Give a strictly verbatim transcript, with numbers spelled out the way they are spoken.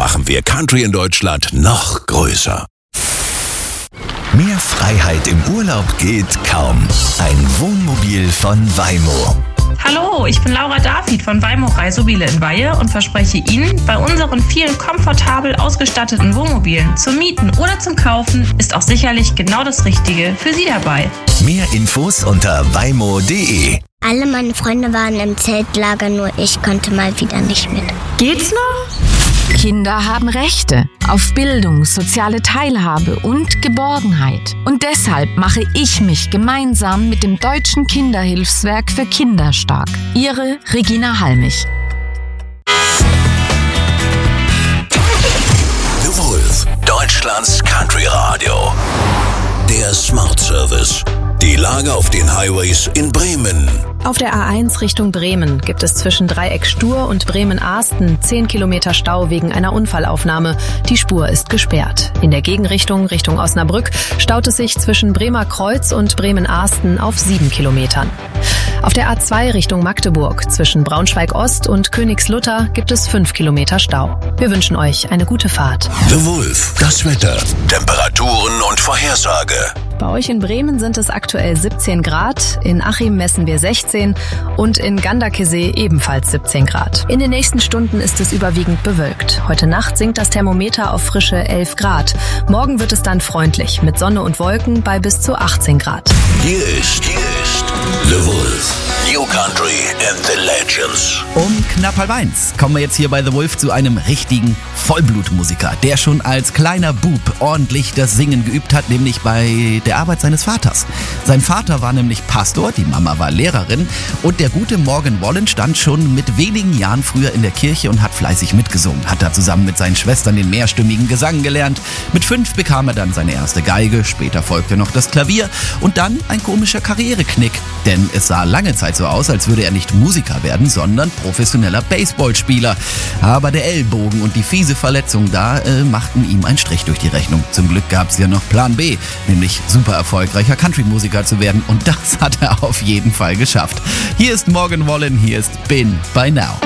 machen wir Country in Deutschland noch größer. Mehr Freiheit im Urlaub geht kaum. Ein Wohnmobil von Waymo. Hallo, ich bin Laura David von Waymo Reisemobile in Weihe und verspreche Ihnen, bei unseren vielen komfortabel ausgestatteten Wohnmobilen zum Mieten oder zum Kaufen ist auch sicherlich genau das Richtige für Sie dabei. Mehr Infos unter waymo punkt de. Alle meine Freunde waren im Zeltlager, nur ich konnte mal wieder nicht mit. Geht's noch? Kinder haben Rechte auf Bildung, soziale Teilhabe und Geborgenheit. Und deshalb mache ich mich gemeinsam mit dem Deutschen Kinderhilfswerk für Kinder stark. Ihre Regina Halmich. The Wolf, Deutschlands Country Radio. Der Smart Service. Die Lage auf den Highways in Bremen. Auf der A eins Richtung Bremen gibt es zwischen Dreieck Stur und Bremen-Ahsten zehn Kilometer Stau wegen einer Unfallaufnahme. Die Spur ist gesperrt. In der Gegenrichtung Richtung Osnabrück staut es sich zwischen Bremer Kreuz und Bremen-Ahsten auf sieben Kilometern. Auf der A zwei Richtung Magdeburg zwischen Braunschweig-Ost und Königslutter gibt es fünf Kilometer Stau. Wir wünschen euch eine gute Fahrt. The Wolf, das Wetter, Temperaturen und Vorhersage. Bei euch in Bremen sind es aktuell siebzehn Grad, in Achim messen wir sechzehn und in Ganderkesee ebenfalls siebzehn Grad. In den nächsten Stunden ist es überwiegend bewölkt. Heute Nacht sinkt das Thermometer auf frische elf Grad. Morgen wird es dann freundlich mit Sonne und Wolken bei bis zu achtzehn Grad. Hier ist, hier ist The Wolf, New Country and the Legends. Um knapp halb eins kommen wir jetzt hier bei The Wolf zu einem richtigen Vollblutmusiker, der schon als kleiner Bub ordentlich das Singen geübt hat, nämlich bei der Arbeit seines Vaters. Sein Vater war nämlich Pastor, die Mama war Lehrerin und der gute Morgan Wallen stand schon mit wenigen Jahren früher in der Kirche und hat fleißig mitgesungen, hat da zusammen mit seinen Schwestern den mehrstimmigen Gesang gelernt. Mit fünf bekam er dann seine erste Geige, später folgte noch das Klavier und dann ein komischer Karriereknick, denn es sah lange Zeit so aus, als würde er nicht Musiker werden, sondern professioneller Baseballspieler. Aber der Ellbogen und die fiese Verletzung da äh, machten ihm einen Strich durch die Rechnung. Zum Glück gab es ja noch Plan B, nämlich super erfolgreicher Country-Musiker zu werden und das hat er auf jeden Fall geschafft. Hier ist Morgan Wallen, hier ist Been by Now.